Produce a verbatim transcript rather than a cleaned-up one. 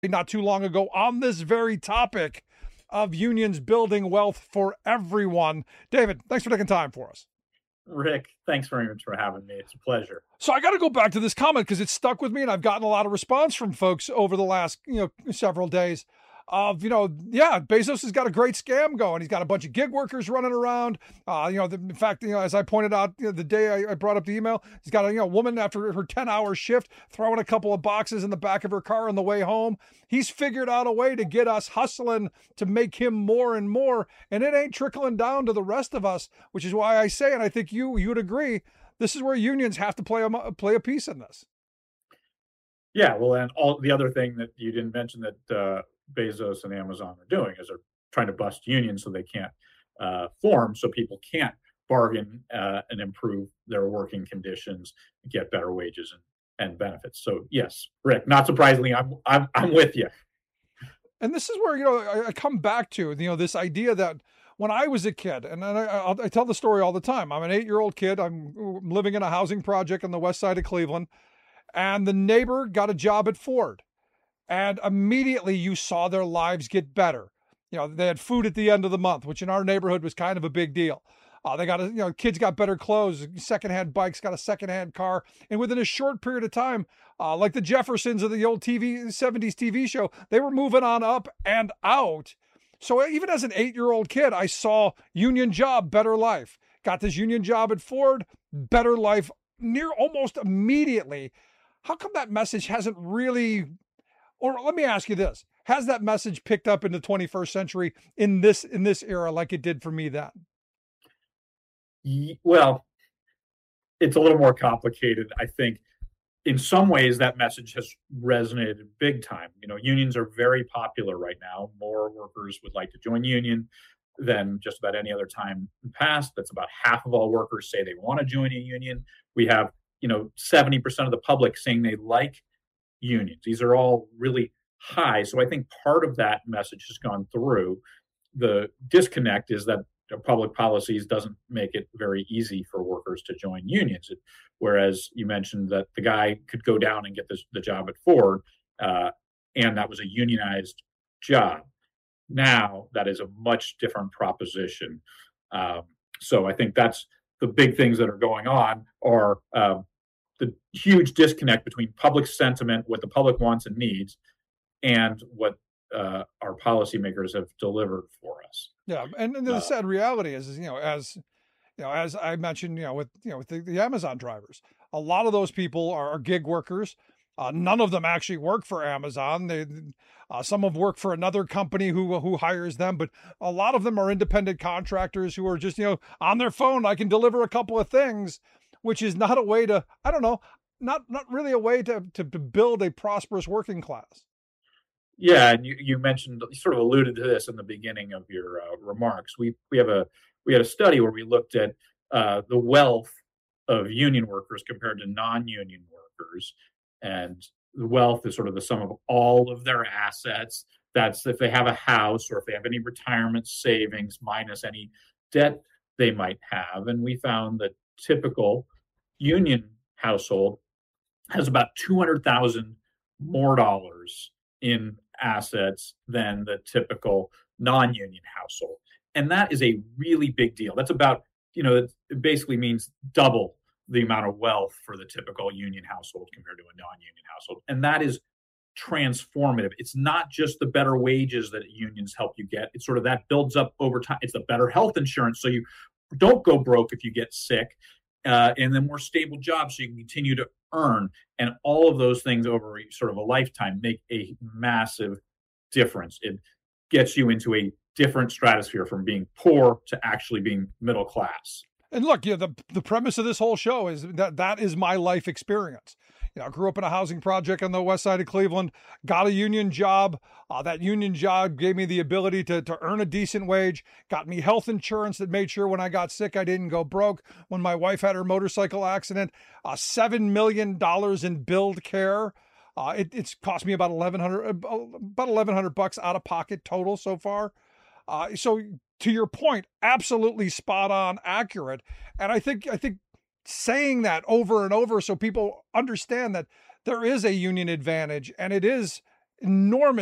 not too long ago on this very topic of unions building wealth for everyone. David, thanks for taking time for us. Rick, thanks very much for having me. It's a pleasure. So I got to go back to this comment because it's stuck with me, and I've gotten a lot of response from folks over the last, you know, several days. Of, you know, yeah, Bezos has got a great scam going. He's got a bunch of gig workers running around. Uh, you know, the, in fact, you know, as I pointed out, you know, the day I, I brought up the email, he's got a you know woman after her ten hour shift throwing a couple of boxes in the back of her car on the way home. He's figured out a way to get us hustling to make him more and more, and it ain't trickling down to the rest of us, which is why I say, and I think you you'd agree, this is where unions have to play a play a piece in this. Yeah, well, and all the other thing that you didn't mention that uh, Bezos and Amazon are doing is they're trying to bust unions so they can't uh, form, so people can't bargain uh, and improve their working conditions, get better wages and, and benefits. So yes, Rick, not surprisingly, I'm I'm I'm with you. And this is where you know I, I come back to you know this idea that when I was a kid, and I, I tell the story all the time. I'm an eight-year-old kid. I'm living in a housing project on the west side of Cleveland, and the neighbor got a job at Ford. And immediately you saw their lives get better. You know, they had food at the end of the month, which in our neighborhood was kind of a big deal. Uh, they got, a, you know, kids got better clothes, secondhand bikes, got a secondhand car. And within a short period of time, uh, like the Jeffersons of the old T V, seventies T V show, they were moving on up and out. So even as an eight-year-old kid, I saw union job, better life. Got this union job at Ford, better life near almost immediately. How come that message hasn't really... Or let me ask you this. Has that message picked up in the twenty-first century in this in this era like it did for me then? Well, it's a little more complicated. I think in some ways that message has resonated big time. You know, unions are very popular right now. More workers would like to join union than just about any other time in the past. That's about half of all workers say they want to join a union. We have, you know, seventy percent of the public saying they like unions. These are all really high. So I think part of that message has gone through. The disconnect is that public policies doesn't make it very easy for workers to join unions. Whereas you mentioned that the guy could go down and get this, the job at Ford, uh, and that was a unionized job. Now that is a much different proposition. Um, so I think that's the big things that are going on are um, the huge disconnect between public sentiment, what the public wants and needs, and what uh, our policymakers have delivered for us. Yeah, and, and the uh, sad reality is, is, you know, as you know, as I mentioned, you know, with you know, with the, the Amazon drivers, a lot of those people are, are gig workers. Uh, none of them actually work for Amazon. They, uh, some have worked for another company who who hires them, but a lot of them are independent contractors who are just, you know, on their phone. I can deliver a couple of things, which is not a way to, I don't know, not not really a way to to, to build a prosperous working class. Yeah, and you, you mentioned, you sort of alluded to this in the beginning of your uh, remarks. We we have a we had a study where we looked at uh, the wealth of union workers compared to non-union workers, and the wealth is sort of the sum of all of their assets. That's if they have a house or if they have any retirement savings minus any debt they might have. And we found that typical union household has about two hundred thousand more dollars in assets than the typical non-union household. And that is a really big deal. That's about, you know, it basically means double the amount of wealth for the typical union household compared to a non-union household. And that is transformative. It's not just the better wages that unions help you get. It's sort of that builds up over time. It's the better health insurance so you don't go broke if you get sick. Uh, and then more stable jobs so you can continue to earn. And all of those things over sort of a lifetime make a massive difference. It gets you into a different stratosphere from being poor to actually being middle class. And look, yeah, the the premise of this whole show is that that is my life experience. You know, I grew up in a housing project on the west side of Cleveland, got a union job. Uh, that union job gave me the ability to, to earn a decent wage, got me health insurance that made sure when I got sick, I didn't go broke. When my wife had her motorcycle accident, uh, seven million dollars in billed care. Uh, it, it's cost me about eleven hundred, about eleven hundred bucks out of pocket total so far. Uh, so to your point, absolutely spot on, accurate. And I think, I think, saying that over and over so people understand that there is a union advantage and it is enormous